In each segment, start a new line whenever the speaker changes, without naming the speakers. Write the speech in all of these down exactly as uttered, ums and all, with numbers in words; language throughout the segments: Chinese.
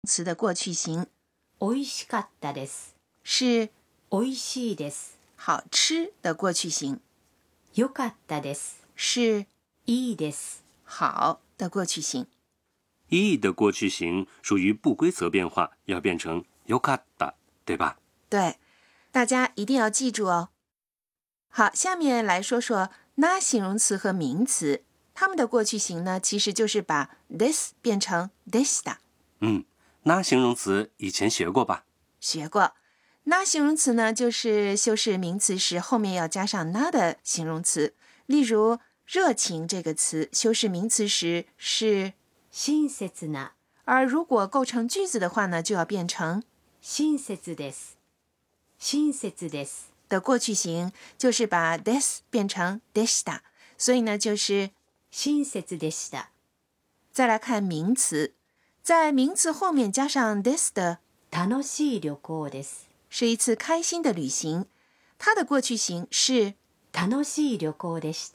词的过去形。
美味しかったです。
是
美味しいです。
好吃的过去形。
良かったです。
是
いいです。
好的过去形。
いい的过去形属于不规则变化，要变成良かった，对吧？
对，大家一定要记住哦。好，下面来说说那形容词和名词，它们的过去形呢，其实就是把 this 变成 でした。
嗯，那形容词以前学过吧？
学过。那形容词呢，就是修饰名词时后面要加上那的形容词。例如，热情这个词修饰名词时是
親切な，
而如果构成句子的话呢，就要变成
親切です。親切です。
的过去形，就是把 this 变成でした，所以呢就是
親切でした。
再来看名词，在名词后面加上 this 的
楽しい旅行です。
是一次开心的旅行，它的过去形是
楽しい旅行でした。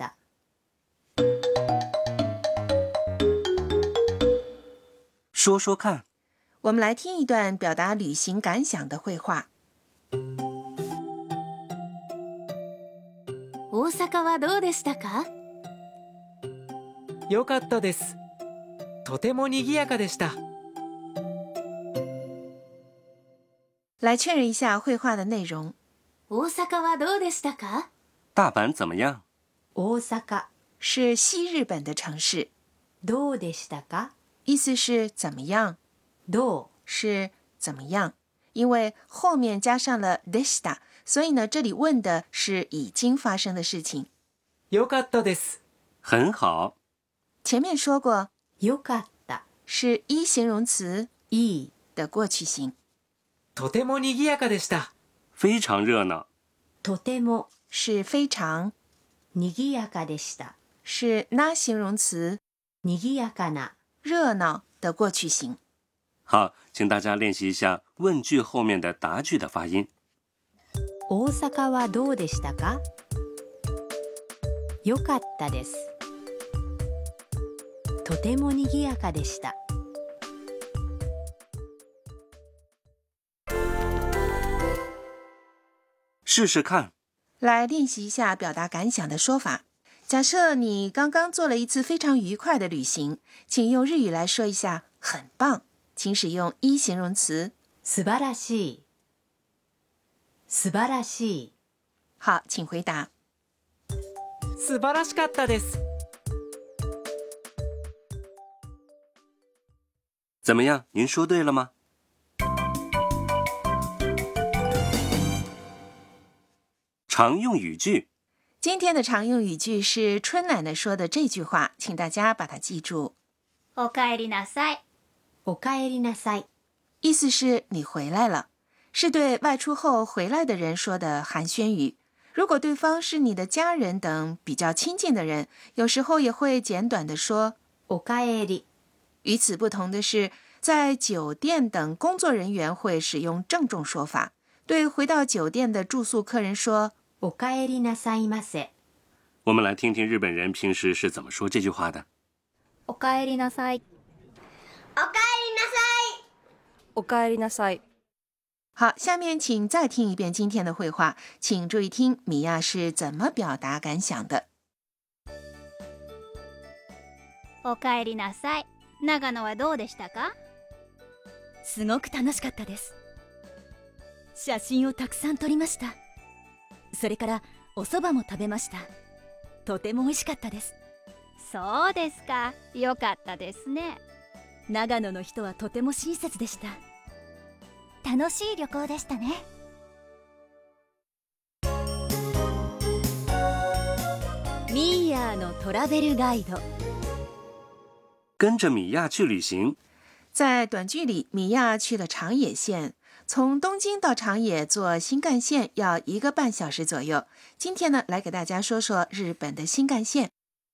说说看，
我们来听一段表达旅行感想的绘画。
大阪はどうでしたか？
良かったです。とても賑やかでした。
来确认一下绘画的内容。
大阪はどうでしたか？
大阪怎么样？
大阪
是西日本的城市。
どうでしたか？
意思是怎么样？
どう
是怎么样？因为后面加上了でした，所以呢，这里问的是已经发生的事情。
良かったです。
很好。
前面说过，
良かった
是一形容词
いい
的过去形。
とても賑やかでした。
非常热闹。
とても
是非常，
賑やかでした。
是那形容词
賑やかな
热闹的过去形。
好，请大家练习一下问句后面的答句的发音。
大阪はどうでしたか？良かったです。とても賑やかでした。
试试看。
来练习一下表達感想的说法。假设你刚刚做了一次非常愉快的旅行，请用日语来说一下很棒，请使用一形容词
素晴らしい。素晴らしい。
好，请回答。
素晴らしかったです。
怎么样？您说对了吗？常用语句。
今天的常用语句是春奶奶说的这句话，请大家把它记住。
おかえりなさい。
おかえりなさい。
意思是你回来了，是对外出后回来的人说的寒暄语。如果对方是你的家人等比较亲近的人，有时候也会简短的说
おかえり。
与此不同的是，在酒店等工作人员会使用郑重说法，对回到酒店的住宿客人说
おかえりなさいませ。
我们来听听日本人平时是怎么说这句话的。
おかえりなさい。
おかえりなさい。
おかえりなさい。
好，下面请再听一遍今天的绘画，请注意听米娅是怎么表达感想的。
おかえりなさい。長野はどうでしたか？
すごく楽しかったです。写真をたくさん撮りました。それからお蕎麦も食べました。とても美味しかったです。
そうですか。よかったですね。
長野の人はとても親切でした。
楽しい旅行でしたね。
ミーヤーのトラベルガイド。
跟着米娅去旅行。
在短剧里，米娅去了长野县，从东京到长野坐新干线要一个半小时左右。今天呢，来给大家说说日本的新干线。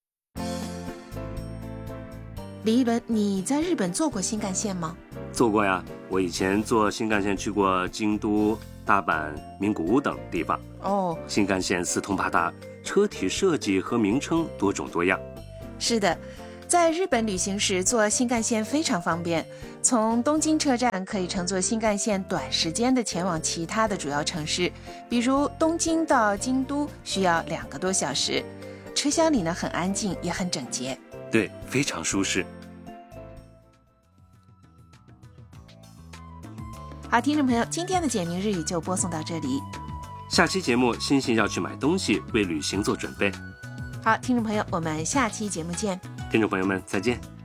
李一伦，你在日本坐过新干线吗？
坐过呀，我以前坐新干线去过京都、大阪、名古屋等地方。
哦，
新干线四通八达，车体设计和名称多种多样。
是的。 在日本旅行时坐新干线非常方便，从东京车站可以乘坐新干线短时间的前往其他的主要城市，比如东京到京都需要两个多小时。车厢里呢很安静，也很整洁。
对，非常舒适。
好，听众朋友，今天的简明日语就播送到这里。
下期节目，欣欣要去买东西，为旅行做准备。
好，听众朋友，我们下期节目见。
听众朋友们，再见。